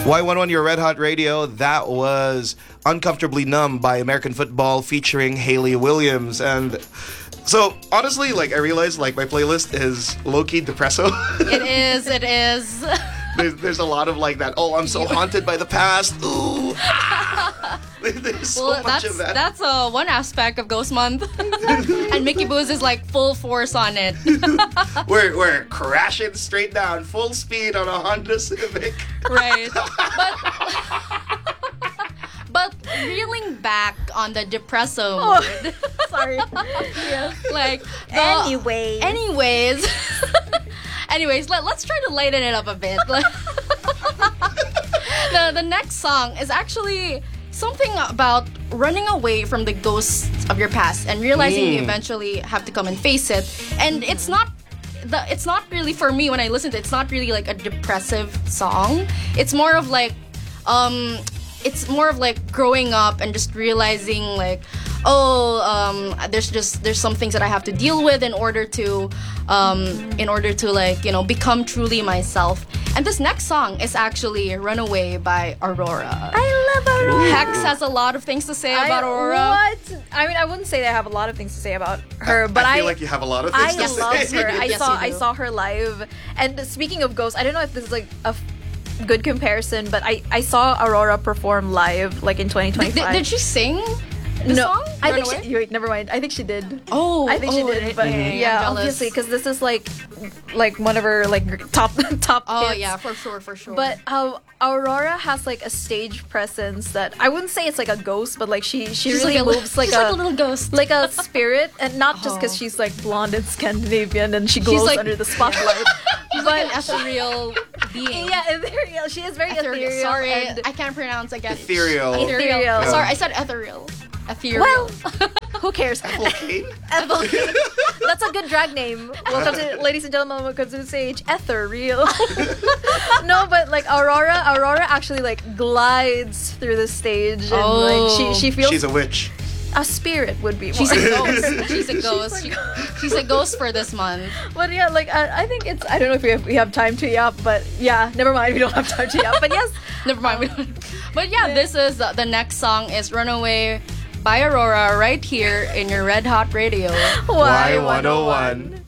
Y11, your Red Hot Radio. That was Uncomfortably Numb by American Football featuring Hayley Williams. And so, honestly, like, I realized, like, my playlist is low-key depresso. It is. There's a lot of, like, that, oh, I'm so haunted by the past. Ooh. There's so much of that. That's one aspect of Ghost Month. And Mickey Boo's is, like, full force on it. We're crashing straight down, full speed on a Honda Civic. Right. But reeling back on the depresso mood. Sorry. Yeah. Like, anyways, let's try to lighten it up a bit. The next song is actually something about running away from the ghosts of your past and realizing you eventually have to come and face it. And it's not really, for me, when I listen to it, it's not really like a depressive song. It's more of like growing up and just realizing, like, there's some things that I have to deal with in order to like, you know, become truly myself. And this next song is actually Runaway by Aurora. I love Aurora. Hex has a lot of things to say about Aurora. What? I mean, I wouldn't say that I have a lot of things to say about her, but I feel like you have a lot of things to say. I love her. Yes, I saw her live. And speaking of ghosts, I don't know if this is like a good comparison, but I saw Aurora perform live like in 2025. Did she sing the song? I think she. Wait, never mind. I think she did. Oh, I think she did. But yeah, obviously, because this is like one of her like top Oh hits. yeah, for sure. But Aurora has like a stage presence that I wouldn't say it's like a ghost, but like she really moves like a little ghost, like a spirit, and not just because she's like blonde and Scandinavian and she glows like, under the spotlight. She's like an ethereal being. Yeah, ethereal. She is very ethereal. Sorry, and I can't pronounce again. Ethereal. Ethereal. Sorry, I said ethereal. Ethereal. Well, who cares? Okay. That's a good drag name. Welcome to, ladies and gentlemen, welcome to the stage, Ethereal. No, but like Aurora actually like glides through the stage, and like she feels She's a witch. a spirit would be more. She's a ghost. She's a ghost. She's a ghost for this month. But yeah, like I think it's, I don't know if we have time to yap, but yeah, never mind, we don't have time to yap. But yes, never mind. But yeah, this is the next song is Runaway by Aurora right here in your Red Hot Radio. Y101.